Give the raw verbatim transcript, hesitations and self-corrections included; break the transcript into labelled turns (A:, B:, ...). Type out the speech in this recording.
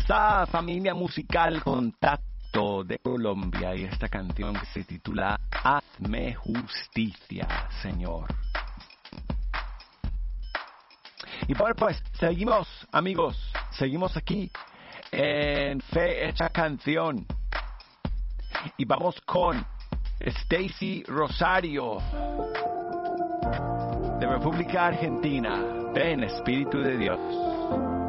A: esta familia musical Contacto de Colombia y esta canción que se titula Hazme Justicia, Señor. Y bueno, pues seguimos, amigos, seguimos aquí en Fe Hecha Canción y vamos con Stacy Rosario de República Argentina. Ven, Espíritu de Dios.